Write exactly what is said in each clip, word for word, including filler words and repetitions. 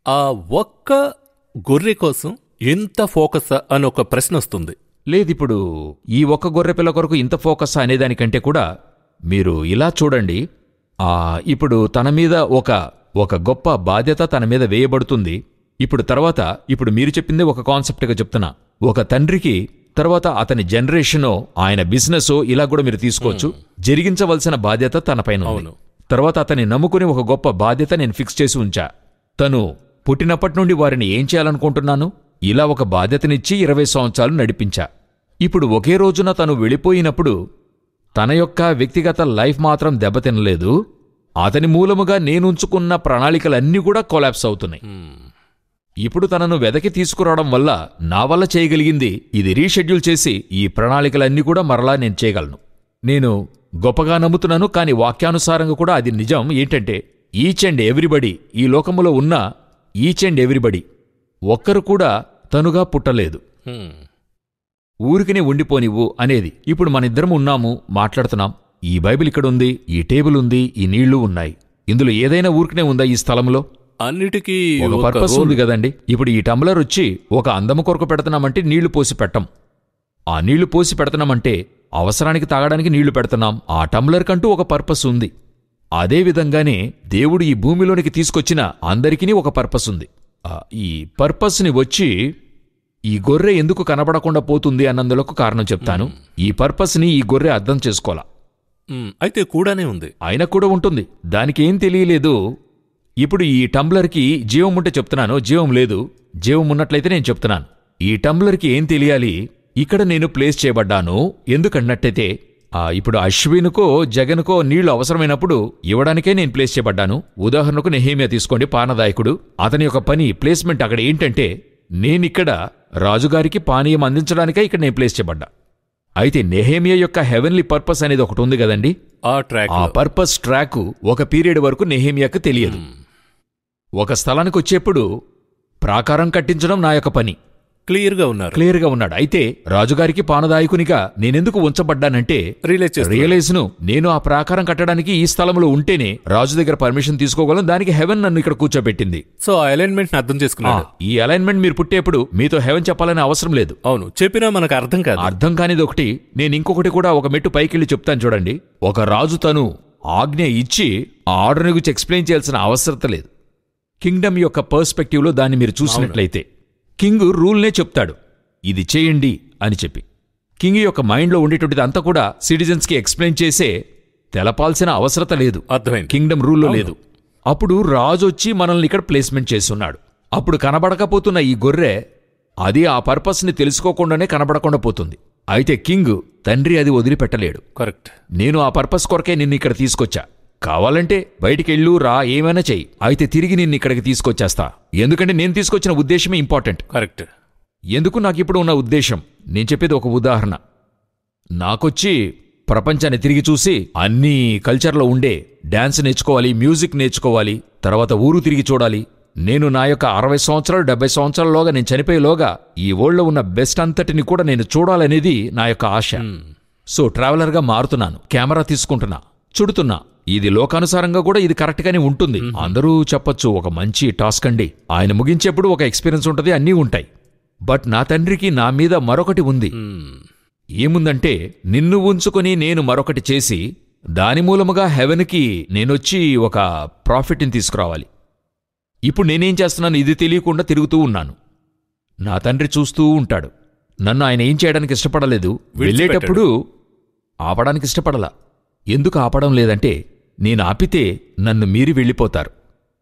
ఆ ఒక్క గొర్రె కోసం ఎంత ఫోకస్ అని ఒక ప్రశ్న వస్తుంది. లేదిప్పుడు ఈ ఒక్క గొర్రెపిల్ల కొరకు ఇంత ఫోకస్ అనేదానికంటే కూడా మీరు ఇలా చూడండి. ఆ ఇప్పుడు తన మీద ఒక ఒక గొప్ప బాధ్యత తన మీద వేయబడుతుంది. ఇప్పుడు తర్వాత ఇప్పుడు మీరు చెప్పిందే ఒక కాన్సెప్ట్గా చెప్తున్నా. ఒక తండ్రికి తర్వాత అతని జనరేషనో ఆయన బిజినెసో ఇలా కూడా మీరు తీసుకోవచ్చు. జరిగించవలసిన బాధ్యత తన పైన ఉంది. తర్వాత అతన్ని నమ్ముకుని ఒక గొప్ప బాధ్యత నేను ఫిక్స్ చేసి ఉంచా. తను పుట్టినప్పటి నుండి వారిని ఏం చేయాలనుకుంటున్నాను, ఇలా ఒక బాధ్యతనిచ్చి ఇరవై సంవత్సరాలు నడిపించా. ఇప్పుడు ఒకే రోజున తను వెళ్ళిపోయినప్పుడు తన యొక్క వ్యక్తిగత లైఫ్ మాత్రం దెబ్బతినలేదు. అతని మూలముగా నేనుంచుకున్న ప్రణాళికలన్నీ కూడా కొలాప్స్ అవుతున్నాయి. ఇప్పుడు తనను వెదకి తీసుకురావడం వల్ల నా వల్ల చేయగలిగింది ఇది రీషెడ్యూల్ చేసి ఈ ప్రణాళికలన్నీ కూడా మరలా నేను చేయగలను. నేను గొప్పగా నమ్ముతున్నాను, కానీ వాక్యానుసారంగా కూడా అది నిజం. ఏంటంటే ఈచ్ అండ్ ఎవ్రీబడి, ఈ లోకములో ఉన్న ఈచ్ అండ్ ఎవ్రీబడి ఒక్కరు కూడా తనుగా పుట్టలేదు. ఊరికినే ఉండిపోనివ్వు అనేది. ఇప్పుడు మనిద్దరం ఉన్నాము, మాట్లాడుతున్నాం. ఈ బైబిల్ ఇక్కడుంది, ఈ టేబుల్ ఉంది, ఈ నీళ్లు ఉన్నాయి. ఇందులో ఏదైనా ఊరికినే ఉందా ఈ స్థలంలో? అన్నిటికీ ఒక పర్పస్ ఉంది కదండి. ఇప్పుడు ఈ టంబ్లర్ వచ్చి ఒక అందము కొరకు పెడుతున్నామంటే నీళ్లు పోసి పెట్టం. ఆ నీళ్లు పోసి పెడుతున్నామంటే అవసరానికి తాగడానికి నీళ్లు పెడుతున్నాం. ఆ టంబ్లర్ కంటూ ఒక పర్పస్ ఉంది. అదేవిధంగానే దేవుడు ఈ భూమిలోనికి తీసుకొచ్చిన అందరికీ ఒక పర్పస్ ఉంది. ఈ పర్పస్ని వచ్చి ఈ గొర్రె ఎందుకు కనబడకుండా పోతుంది అన్నందులకు కారణం చెప్తాను. ఈ పర్పస్ని ఈ గొర్రె అర్థం చేసుకోవాలా. అయితే కూడానే ఉంది, ఆయన కూడా ఉంటుంది, దానికేం తెలియలేదు. ఇప్పుడు ఈ టంబ్లర్కి జీవం ఉంటే చెప్తున్నాను, జీవం లేదు. జీవం ఉన్నట్లయితే నేను చెప్తున్నాను. ఈ టంబ్లర్కి ఏం తెలియాలి, ఇక్కడ నేను ప్లేస్ చేయబడ్డాను ఎందుకన్నట్టయితే ఆ ఇప్పుడు అశ్వినుకో జగన్కో నీళ్లు అవసరమైనప్పుడు ఇవ్వడానికే నేను ప్లేస్ చేయబడ్డాను. ఉదాహరణకు నెహేమియా తీసుకోండి, పానదాయకుడు. అతని యొక్క పని ప్లేస్మెంట్ అక్కడ ఏంటంటే నేనిక్కడ రాజుగారికి పానీయం అందించడానికే ఇక్కడ నేను ప్లేస్ చేయబడ్డా. అయితే నెహేమియా యొక్క హెవెన్లీ పర్పస్ అనేది ఒకటి ఉంది కదండి. ఆ ట్రాక్ ఆ పర్పస్ ట్రాక్ ఒక పీరియడ్ వరకు నెహేమియాకు తెలియదు. ఒక స్థలానికి వచ్చేప్పుడు ప్రాకారం కట్టించడం నా యొక్క పని. క్లియర్గా ఉన్నారు క్లియర్గా ఉన్నాడు. అయితే రాజుగారికి పానదాయకునిగా నేనెందుకు ఉంచబడ్డానంటే రియలైజ్ ను నేను ఆ ప్రాకారం కట్టడానికి ఈ స్థలంలో ఉంటేనే రాజు దగ్గర పర్మిషన్ తీసుకోగలను. దానికి హెవెన్ నన్ను ఇక్కడ కూర్చోబెట్టింది. సో ఆ అలైన్మెంట్ అర్థం చేసుకున్నాడు. ఈ అలైన్మెంట్ మీరు పుట్టేప్పుడు మీతో హెవెన్ చెప్పాలని అవసరం లేదు. అవును, చెప్పినా మనకు అర్థం కాదు. అర్థం కానిది ఒకటి. నేను ఇంకొకటి కూడా ఒక మెట్టు పైకెళ్ళి చెప్తాను చూడండి. ఒక రాజు తను ఆజ్ఞ ఇచ్చి ఆ ఆర్డర్ గురించి ఎక్స్ప్లెయిన్ చేయాల్సిన అవసరం లేదు. కింగ్డమ్ యొక్క పర్స్పెక్టివ్ లో దాన్ని మీరు చూసినట్లయితే కింగ్ రూల్నే చెప్తాడు, ఇది చేయండి అని చెప్పి. కింగ్ యొక్క మైండ్లో ఉండేటువంటిది అంతా కూడా సిటిజన్స్కి ఎక్స్ప్లెయిన్ చేసే తెలపాల్సిన అవసరత లేదు. అర్థమైంది, కింగ్డమ్ రూల్లో లేదు. అప్పుడు రాజు వచ్చి మనల్ని ఇక్కడ ప్లేస్మెంట్ చేస్తున్నాడు. అప్పుడు కనబడకపోతున్న ఈ గొర్రె అది ఆ పర్పస్ని తెలుసుకోకుండానే కనబడకుండా పోతుంది. అయితే కింగ్ తండ్రి అది వదిలిపెట్టలేడు. కరెక్ట్. నేను ఆ పర్పస్ కొరకే నిన్ను ఇక్కడ తీసుకొచ్చా. కావాలంటే బయటికెళ్ళు, రా, ఏమైనా చెయ్యి. అయితే తిరిగి నిన్ను ఇక్కడికి తీసుకొచ్చేస్తా. ఎందుకంటే నేను తీసుకొచ్చిన ఉద్దేశమే ఇంపార్టెంట్. కరెక్ట్. ఎందుకు నాకు ఇప్పుడు ఉన్న ఉద్దేశం నేను చెప్పేది ఒక ఉదాహరణ. నాకొచ్చి ప్రపంచాన్ని తిరిగి చూసి అన్ని కల్చర్లో ఉండే డాన్స్ నేర్చుకోవాలి, మ్యూజిక్ నేర్చుకోవాలి, తర్వాత ఊరు తిరిగి చూడాలి. నేను నా యొక్క అరవై సంవత్సరాలు డెబ్బై సంవత్సరాలలోగా నేను చనిపోయేలోగా ఈ వరల్డ్లో ఉన్న బెస్ట్ అంతటిని కూడా నేను చూడాలనేది నా యొక్క ఆశ. సో ట్రావెలర్గా మారుతున్నాను, కెమెరా తీసుకుంటున్నా, చుడుతున్నా. ఇది లోకానుసారంగా కూడా ఇది కరెక్ట్గానే ఉంటుంది. అందరూ చెప్పొచ్చు ఒక మంచి టాస్క్ అండి, ఆయన ముగించేప్పుడు ఒక ఎక్స్పీరియన్స్ ఉంటుంది, అన్నీ ఉంటాయి. బట్ నా తండ్రికి నా మీద మరొకటి ఉంది. ఏముందంటే నిన్ను ఉంచుకొని నేను మరొకటి చేసి దాని మూలముగా హెవెన్కి నేనొచ్చి ఒక ప్రాఫిట్ని తీసుకురావాలి. ఇప్పుడు నేనేం చేస్తున్నాను ఇది తెలియకుండా తిరుగుతూ ఉన్నాను. నా తండ్రి చూస్తూ ఉంటాడు. నన్ను ఆయన ఏం చేయడానికి ఇష్టపడలేదు. వెళ్ళేటప్పుడు ఆపడానికి ఇష్టపడలా. ఎందుకు ఆపడం లేదంటే నేను ఆపితే నన్ను మీరి వెళ్ళిపోతారు.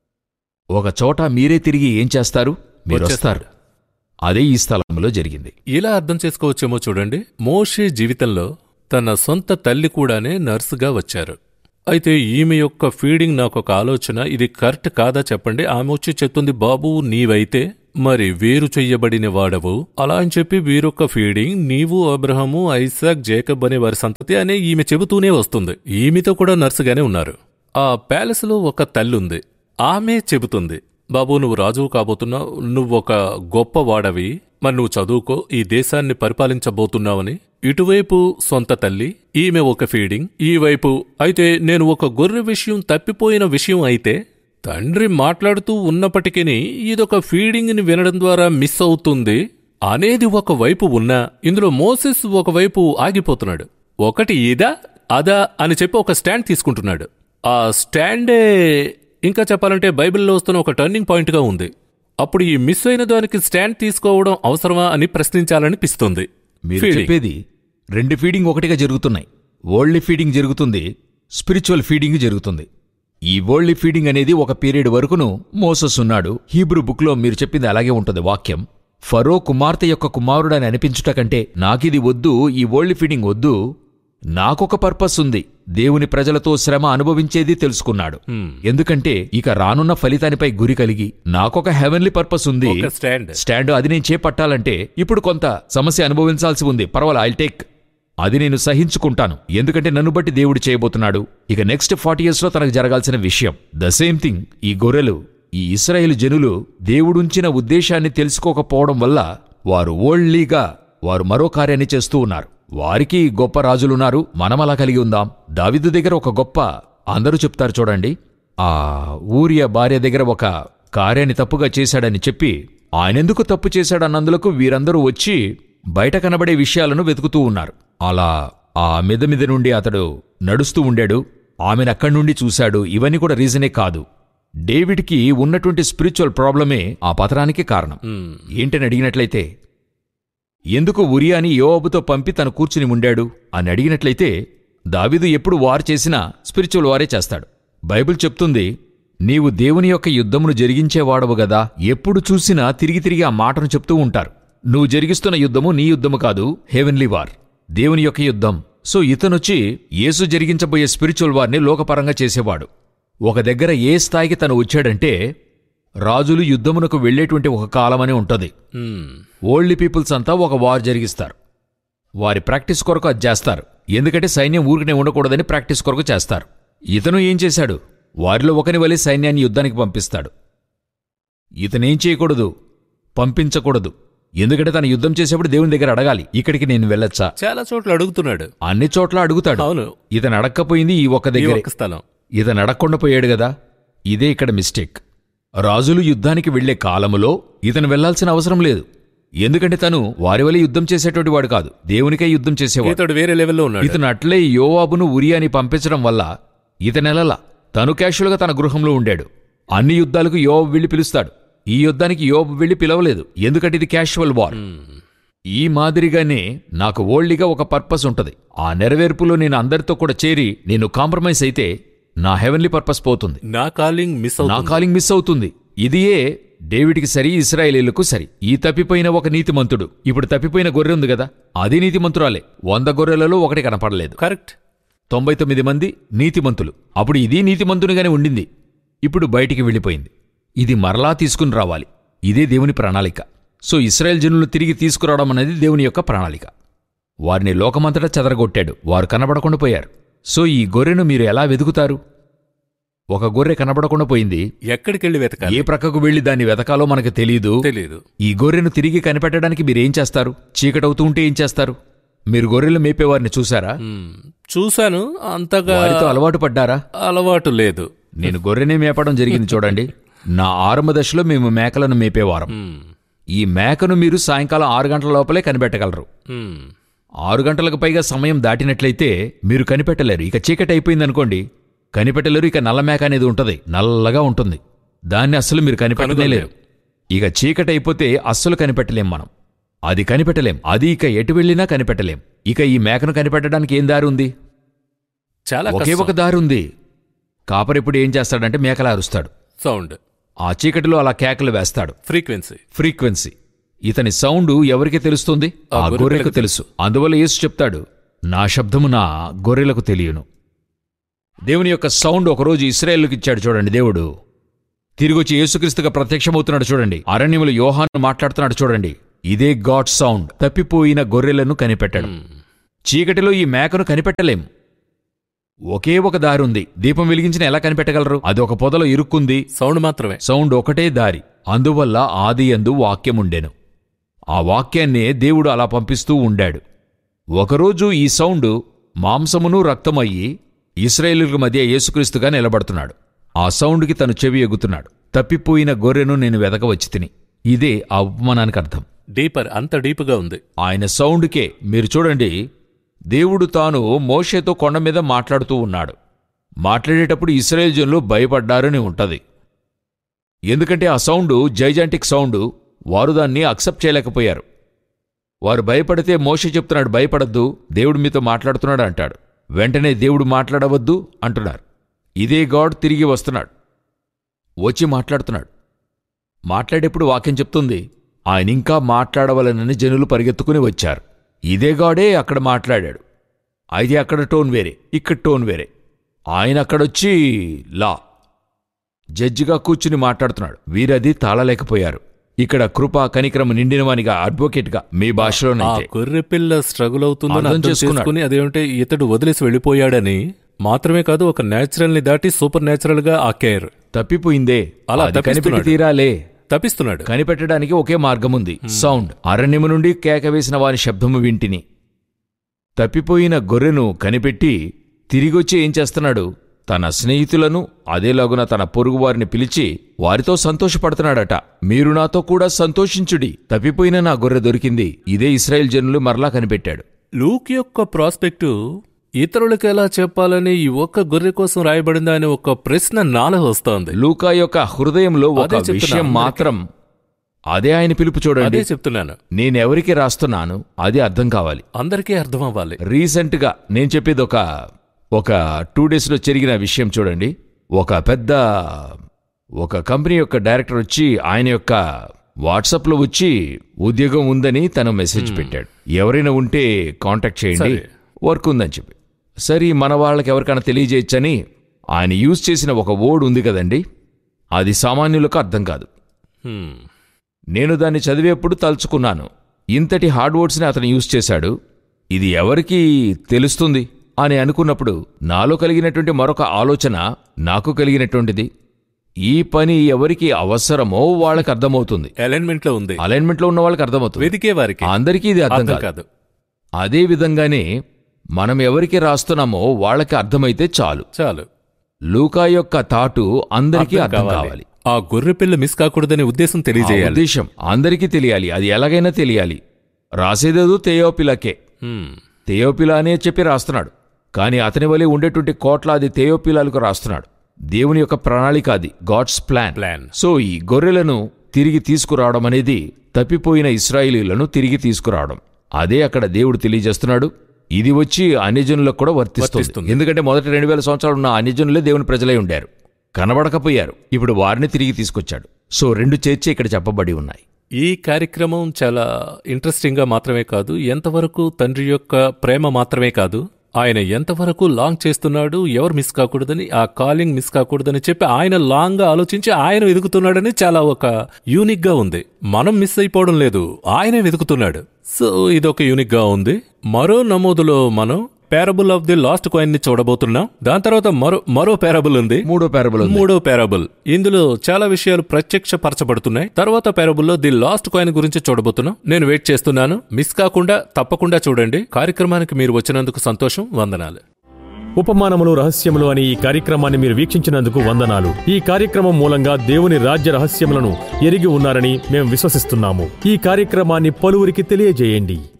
ఒక చోట మీరే తిరిగి ఏం చేస్తారు, మీరొస్తారు. అదే ఈ స్థలంలో జరిగింది. ఇలా అర్థం చేసుకోవచ్చేమో చూడండి. మోషే జీవితంలో తన సొంత తల్లి కూడానే నర్సుగా వచ్చారు. అయితే ఈమె యొక్క ఫీడింగ్ నాకొక ఆలోచన, ఇది కరెక్ట్ కాదా చెప్పండి. ఆమె వచ్చి చెప్తుంది, బాబు నీవైతే మరి వేరు చెయ్యబడిన వాడవు అలా అని చెప్పి వీరొక్క ఫీడింగ్ నీవు అబ్రహము ఐసాక్ జేకబ్ అనే వారి సంతతి అనే ఈమె చెబుతూనే వస్తుంది. ఈమెతో కూడా నర్సుగానే ఉన్నారు. ఆ ప్యాలెస్ లో ఒక తల్లుంది. ఆమె చెబుతుంది, బాబు నువ్వు రాజువు కాబోతున్నావు, నువ్వొక గొప్ప వాడవి, మరి నువ్వు చదువుకో, ఈ దేశాన్ని పరిపాలించబోతున్నావని. ఇటువైపు సొంత తల్లి, ఈమె ఒక ఫీడింగ్, ఈ వైపు అయితే నేను ఒక గొర్రె విషయం తప్పిపోయిన విషయం అయితే తండ్రి మాట్లాడుతూ ఉన్నప్పటికీ ఇదొక ఫీడింగ్ని వినడం ద్వారా మిస్ అవుతుంది అనేది ఒకవైపు ఉన్నా, ఇందులో మోసెస్ ఒకవైపు ఆగిపోతున్నాడు. ఒకటి ఇదా అదా అని చెప్పి ఒక స్టాండ్ తీసుకుంటున్నాడు. ఆ స్టాండే ఇంకా చెప్పాలంటే బైబిల్లో వస్తున్న ఒక టర్నింగ్ పాయింట్గా ఉంది. అప్పుడు ఈ మిస్ అయిన దానికి స్టాండ్ తీసుకోవడం అవసరమా అని ప్రశ్నించాలనిపిస్తుంది. మీరు చెప్పేది రెండు ఫీడింగ్ ఒకటిగా జరుగుతున్నాయి. వరల్డ్లీ ఫీడింగ్ జరుగుతుంది, స్పిరిచువల్ ఫీడింగ్ జరుగుతుంది. ఈ వరల్డ్లీ ఫీడింగ్ అనేది ఒక పీరియడ్ వరకును మోసెస్ ఉన్నాడు. హీబ్రూ బుక్లో మీరు చెప్పింది అలాగే ఉంటుంది వాక్యం. ఫరో కుమార్తె యొక్క కుమారుడని అనిపించుట కంటే నాకిది వద్దు, ఈ వరల్డ్లీ ఫీడింగ్ వద్దు, నాకొక పర్పస్ ఉంది, దేవుని ప్రజలతో శ్రమ అనుభవించేది తెలుసుకున్నాడు. ఎందుకంటే ఇక రానున్న ఫలితానిపై గురి కలిగి నాకొక హెవెన్లీ పర్పస్ ఉంది, స్టాండ్ అది నేను చేపట్టాలంటే ఇప్పుడు కొంత సమస్య అనుభవించాల్సి ఉంది, పర్వాలే ఐల్ టేక్, అది నేను సహించుకుంటాను, ఎందుకంటే నన్ను బట్టి దేవుడు చేయబోతున్నాడు. ఇక నెక్స్ట్ ఫార్టీ ఇయర్స్ లో తనకు జరగాల్సిన విషయం ద సేమ్ థింగ్. ఈ గొర్రెలు, ఈ ఇశ్రాయేలు జనులు దేవుడుంచిన ఉద్దేశాన్ని తెలుసుకోకపోవడం వల్ల వారు వరల్డ్లీగా వారు మరో కార్యాన్ని చేస్తూ ఉన్నారు. వారికి గొప్ప రాజులున్నారు, మనమలా కలిగి ఉందాం. దావీదు దగ్గర ఒక గొప్ప, అందరూ చెప్తారు చూడండి, ఆ ఊరియా భార్య దగ్గర ఒక కార్యాన్ని తప్పుగా చేశాడని చెప్పి ఆయనెందుకు తప్పు చేశాడన్నందులకు వీరందరూ వచ్చి బయట కనబడే విషయాలను వెతుకుతూ ఉన్నారు. అలా ఆ మిద మీద నుండి అతడు నడుస్తూ ఉండాడు, ఆమెనక్కడి నుండి చూశాడు. ఇవన్నీ కూడా రీజనే కాదు. డేవిడ్కి ఉన్నటువంటి స్పిరిచువల్ ప్రాబ్లమే ఆ పతనానికి కారణం. ఏంటని అడిగినట్లయితే, ఎందుకు ఉరియాని యోవాబుతో పంపి తను కూర్చుని ఉండాడు అని అడిగినట్లయితే, దావీదు ఎప్పుడు వారు చేసినా స్పిరిచువల్ వారే చేస్తాడు. బైబిల్ చెప్తుంది, నీవు దేవుని యొక్క యుద్ధమును జరిగించేవాడవు గదా. ఎప్పుడు చూసినా తిరిగి తిరిగి ఆ మాటను చెప్తూ ఉంటారు. నువ్వు జరిగిస్తున్న యుద్ధము నీ యుద్ధము కాదు, హెవెన్లీ వార్, దేవుని యొక్క యుద్ధం. సో ఇతనొచ్చి యేసు జరిగించబోయే స్పిరిచువల్ వార్ని లోకపరంగా చేసేవాడు. ఒక దగ్గర ఏ స్థాయికి తను వచ్చాడంటే, రాజులు యుద్ధమునకు వెళ్లేటువంటి ఒక కాలమనే ఉంటుంది. ఓల్డ్ పీపుల్స్ అంతా ఒక వార్ జరిగిస్తారు. వారి ప్రాక్టీస్ కొరకు అది చేస్తారు, ఎందుకంటే సైన్యం ఊరికనే ఉండకూడదని ప్రాక్టీస్ కొరకు చేస్తారు. ఇతను ఏం చేశాడు? వారిలో ఒకని వలె సైన్యాన్ని యుద్ధానికి పంపిస్తాడు. ఇతనేం చేయకూడదు, పంపించకూడదు, ఎందుకంటే తను యుద్ధం చేసేప్పుడు దేవుని దగ్గర అడగాలి, ఇక్కడికి నేను వెళ్ళొచ్చా. చాలా చోట్ల అడుగుతున్నాడు, అన్ని చోట్ల అడుగుతాడు. అవును, ఇతను అడక్కపోయింది ఈ ఒక్క దగ్గర స్థలం. ఇతను అడగకుండా పోయాడు గదా. ఇదే ఇక్కడ మిస్టేక్. రాజులు యుద్ధానికి వెళ్లే కాలములో ఇతను వెళ్లాల్సిన అవసరం లేదు, ఎందుకంటే తను వారి వల్ల యుద్ధం చేసేటువంటి వాడు కాదు, దేవునికై యుద్ధం చేసేవాడు. వేరే లెవెల్లో ఉన్నాడు. ఇతను అట్లే యోవాబును ఉరియాని పంపించడం వల్ల ఇతనెలలా తను క్యాషువల్గా తన గృహంలో ఉండాడు. అన్ని యుద్ధాలకు యోవాబు వెళ్లి పిలుస్తాడు, ఈ యుద్ధానికి యోవాబు వెళ్లి పిలవలేదు, ఎందుకంటే ఇది క్యాషువల్ వార్. ఈ మాదిరిగానే నాకు ఓల్డ్గా ఒక పర్పస్ ఉంటది. ఆ నెరవేర్పులో నేను అందరితో కూడా చేరి నేను కాంప్రమైజ్ అయితే నా హెవెన్లీ పర్పస్ పోతుంది, నా కాలింగ్ మిస్ నా కాలింగ్ మిస్ అవుతుంది. ఇదియే డేవిడ్కి సరి, ఇశ్రాయేలీలకు సరి. ఈ తప్పిపోయిన ఒక నీతిమంతుడు, ఇప్పుడు తప్పిపోయిన గొర్రె ఉంది కదా, అది నీతిమంతురాలే. వంద గొర్రెలలో ఒకటి కనపడలేదు. కరెక్ట్. తొంభై తొమ్మిది మంది నీతిమంతులు. అప్పుడు ఇది నీతిమంతునిగానే ఉండింది, ఇప్పుడు బయటికి వెళ్ళిపోయింది. ఇది మరలా తీసుకుని రావాలి, ఇదే దేవుని ప్రణాళిక. సో ఇశ్రాయేల్ జనులను తిరిగి తీసుకురావడం అనేది దేవుని యొక్క ప్రణాళిక. వారిని లోకమంతటా చెదరగొట్టాడు, వారు కనబడకుండా పోయారు. సో ఈ గొర్రెను మీరు ఎలా వెతుకుతారు? ఒక గొర్రె కనబడకుండా పోయింది, ఎక్కడికెళ్ళి వెతకాలి, ఏ ప్రక్కకు వెళ్లి దాన్ని వెతకాలో మనకు తెలీదు. తెలీదు. ఈ గొర్రెను తిరిగి కనిపెట్టడానికి మీరేం చేస్తారు? చీకటవుతూ ఉంటే ఏం చేస్తారు? మీరు గొర్రెలు మేపేవారిని చూశారా? చూశాను, అంతగా వారితో అలవాటు పడ్డారా? అలవాటు లేదు. నేను గొర్రెనే మేపడం జరిగింది చూడండి. నా ఆరంభ దశలో మేము మేకలను మేపేవారం. ఈ మేకను మీరు సాయంకాలం ఆరు గంటల లోపలే కనిపెట్టగలరు. ఆరు గంటలకు పైగా సమయం దాటినట్లయితే మీరు కనిపెట్టలేరు. ఇక చీకటి అయిపోయిందనుకోండి, కనిపెట్టలేరు. ఇక నల్ల మేక అనేది ఉంటుంది, నల్లగా ఉంటుంది, దాన్ని అస్సలు మీరు కనిపెట్టలేరు. ఇక చీకటి అయిపోతే అస్సలు కనిపెట్టలేం మనం, అది కనిపెట్టలేం. అది ఇక ఎటు వెళ్ళినా కనిపెట్టలేం. ఇక ఈ మేకను కనిపెట్టడానికి ఏం దారి ఉంది? చాలా ఒకే ఒక దారి ఉంది. కాపరిప్పుడు ఏం చేస్తాడంటే మేకలా అరుస్తాడు, సౌండ్. ఆ చీకటిలో అలా కేకలు వేస్తాడు, ఫ్రీక్వెన్సీ ఫ్రీక్వెన్సీ. ఇతని సౌండ్ ఎవరికి తెలుస్తుంది? ఆ గొర్రెలకు తెలుసు. అందువల్ల యేసు చెప్తాడు, నా శబ్దము నా గొర్రెలకు తెలియను. దేవుని యొక్క సౌండ్ ఒకరోజు ఇశ్రాయేలుకి ఇచ్చాడు చూడండి దేవుడు. తిరిగొచ్చి యేసుక్రీస్తుగా ప్రత్యక్షమవుతున్నాడు చూడండి. అరణ్యములు యోహాను మాట్లాడుతున్నాడు చూడండి. ఇదే గాడ్ సౌండ్. తప్పిపోయిన గొర్రెలను కనిపెట్టడం. చీకటిలో ఈ మేకను కనిపెట్టలేం. ఒకే ఒక దారి ఉంది. దీపం వెలిగించిన ఎలా కనిపెట్టగలరు? అది ఒక పొదలో ఇరుక్కుంది, సౌండ్ మాత్రమే. సౌండ్ ఒకటే దారి. అందువల్ల ఆది యందు వాక్యముండెను. ఆ వాక్యాన్నే దేవుడు అలా పంపిస్తూ ఉండాడు. ఒకరోజు ఈ సౌండ్ మాంసమును రక్తమయ్యి ఇశ్రాయేలుల మధ్య యేసుక్రీస్తుగా నిలబడుతున్నాడు. ఆ సౌండ్కి తను చెవి ఎగుతున్నాడు. తప్పిపోయిన గొర్రెను నేను వెదకవచ్చి తిని. ఇదే ఆ ఉపమానానికి అర్థం. డీపర్, అంత డీపుగా ఉంది. ఆయన సౌండ్కే మీరు చూడండి, దేవుడు తాను మోషేతో కొండ మీద మాట్లాడుతూ ఉన్నాడు. మాట్లాడేటప్పుడు ఇశ్రాయేలు జనులు భయపడ్డారని ఉంటది. ఎందుకంటే ఆ సౌండు జైజాంటిక్ సౌండు, వారు దాన్ని అక్సెప్ట్ చేయలేకపోయారు. వారు భయపడితే మోషే చెప్తున్నాడు, భయపడద్దు, దేవుడు మీతో మాట్లాడుతున్నాడు అంటాడు. వెంటనే దేవుడు మాట్లాడవద్దు అంటున్నారు. ఇదే గాడ్ తిరిగి వస్తున్నాడు, వచ్చి మాట్లాడుతున్నాడు. మాట్లాడేప్పుడు వాక్యం చెప్తుంది, ఆయన ఇంకా మాట్లాడవలనని జనులు పరిగెత్తుకుని వచ్చారు. ఇదే గాడే అక్కడ మాట్లాడాడు. అయితే అక్కడ టోన్ వేరే, ఇక్కడ టోన్ వేరే. ఆయన అక్కడొచ్చి లా జడ్జిగా కూర్చుని మాట్లాడుతున్నాడు. వీరది తాళలేకపోయారు. ఇక్కడ కృపా కనికరము నిండినవానిగా, అడ్వకేట్గా మీ భాషలోనైతే గొర్రెపిల్ల స్ట్రగుల్ అవుతుందని అర్థం అర్థం చేసుకుని అదేంటే ఇతడు వదిలేసి వెళ్ళిపోయాడని మాత్రమే కాదు, ఒక నేచురల్ ని దాటి సూపర్ నేచురల్ గా ఆ కేర్ తప్పిపోయిందే. అలా అది కనిపెట్టి తీరాలే. తప్పిస్తున్నాడు. కనిపెట్టడానికి ఒకే మార్గముంది, సౌండ్. అరణ్యము నుండి కేకవేసిన వాని శబ్దము వింటిని. తప్పిపోయిన గొర్రెను కనిపెట్టి తిరిగొచ్చి ఏం చేస్తున్నాడు? తన స్నేహితులను అదేలాగున తన పొరుగువారిని పిలిచి వారితో సంతోషపడుతున్నాడట. మీరు నాతో కూడా సంతోషించుడి, తప్పిపోయిన నా గొర్రె దొరికింది. ఇదే ఇశ్రాయేల్ జనులు మరలా కనిపెట్టాడు. లూక్ యొక్క ప్రాస్పెక్టు ఇతరులకు ఎలా చెప్పాలని ఈ ఒక్క గొర్రె కోసం రాయబడిందా అని ఒక ప్రశ్న నాలో వస్తోంది. లూకా యొక్క హృదయంలో ఒక అదే చెప్తున్నా విషయం అందరికీ. మాత్రం, అదే ఆయన పిలుపు చూడండి. అదే చెప్తున్నాను, నేనెవరికి రాస్తున్నాను అది అర్థం కావాలి, అందరికీ అర్థం అవ్వాలి. రీసెంట్గా నేను చెప్పేది ఒక ఒక టూ డేస్లో జరిగిన విషయం చూడండి. ఒక పెద్ద ఒక కంపెనీ యొక్క డైరెక్టర్ వచ్చి ఆయన యొక్క వాట్సాప్లో వచ్చి ఉద్యోగం ఉందని తను మెసేజ్ పెట్టాడు. ఎవరైనా ఉంటే కాంటాక్ట్ చేయండి, సరే. వర్క్ ఉందని చెప్పి. సరే, మన వాళ్ళకి ఎవరికైనా తెలియజేయచ్చని ఆయన యూజ్ చేసిన ఒక వర్డ్ ఉంది కదండి, అది సామాన్యులకు అర్థం కాదు. హ్మ్. నేను దాన్ని చదివేప్పుడు తలుచుకున్నాను, ఇంతటి హార్డ్ వర్డ్స్ని అతను యూజ్ చేశాడు, ఇది ఎవరికి తెలుస్తుంది అని అనుకున్నప్పుడు నాలో కలిగినటువంటి మరొక ఆలోచన, నాకు కలిగినటువంటిది, ఈ పని ఎవరికి అవసరమో వాళ్ళకి అర్థమవుతుంది. అలైన్మెంట్ లో ఉంది, అలైన్మెంట్లో ఉన్న వాళ్ళకి అర్థమవుతుంది, వెతికే వారికి అందరికీ ఇది అర్థం అర్థం కాదు. కాదు. అదే విధంగానే మనం ఎవరికి రాస్తున్నామో వాళ్ళకి అర్థమైతే చాలు. చాలు. లూకా యొక్క తాటు అందరికీ అర్థం అర్థం కావాలి. కావాలి. ఆ గొర్రె పిల్ల మిస్ కాకూడదనే ఉద్దేశం ఆ తెలియజేయాలి. ఉద్దేశం అందరికీ తెలియాలి, అది ఎలాగైనా తెలియాలి. రాసేదేదో తెయోపిలకే, హ్మ్. తెయోపిలా అనే చెప్పి రాస్తున్నాడు. కానీ అతని వలె ఉండేటువంటి కోట్లాది తెయోపిలాలకు రాస్తున్నాడు. దేవుని యొక్క ప్రణాళిక అది, గాడ్స్ ప్లాన్. ప్లాన్. సో ఈ గొర్రెలను తిరిగి తీసుకురావడం అనేది తప్పిపోయిన ఇశ్రాయేలీయులను తిరిగి తీసుకురావడం. అదే అక్కడ దేవుడు తెలియజేస్తున్నాడు. ఇది వచ్చి అన్యజనులకు కూడా వర్తిస్తుంది. వర్తిస్తుంది. ఎందుకంటే మొదటి రెండు వేల సంవత్సరాలు ఉన్న అన్యజనులే దేవుని ప్రజలై ఉండారు, కనబడకపోయారు. ఇప్పుడు వారిని తిరిగి తీసుకొచ్చాడు. సో రెండు చేర్చి ఇక్కడ చెప్పబడి ఉన్నాయి. ఈ కార్యక్రమం చాలా ఇంట్రెస్టింగ్ గా మాత్రమే కాదు, ఎంతవరకు తండ్రి యొక్క ప్రేమ మాత్రమే కాదు, ఆయన ఎంతవరకు లాంగ్ చేస్తున్నాడు, ఎవరు మిస్ కాకూడదని, ఆ కాలింగ్ మిస్ కాకూడదని చెప్పి ఆయన లాంగ్ గా ఆలోచించి ఆయన వెతుకుతున్నాడని చాలా ఒక యూనిక్ గా ఉంది. మనం మిస్ అయిపోవడం లేదు, ఆయనే వెతుకుతున్నాడు. సో ఇదొక యూనిక్ గా ఉంది. మరో నమోదులో మనం parable of the last coin ని చూడబోతున్నాం. దాని తర్వాత మరో మరో పారబుల్ ఉంది, మూడో పారబుల్ ఉంది. మూడో పారబుల్. ఇందులో చాలా విషయాలు ప్రత్యక్షపరచబడుతున్నాయి. తర్వాత పారబుల్లో ది లాస్ట్ కాయిన్ గురించి చూడబోతున్నాం. నేను వెయిట్ చేస్తున్నాను, మిస్ కాకుండా తప్పకుండా చూడండి. కార్యక్రమానికి మీరు వచ్చినందుకు సంతోషం, వందనాలు. ఉపమానములు రహస్యములు అనే ఈ కార్యక్రమాన్ని మీరు వీక్షించినందుకు వందనాలు. ఈ కార్యక్రమం మూలంగా దేవుని రాజ్య రహస్యములను ఎరిగి ఉన్నారని మేము విశ్వసిస్తున్నాము. ఈ కార్యక్రమాన్ని పలువురికి తెలియజేయండి.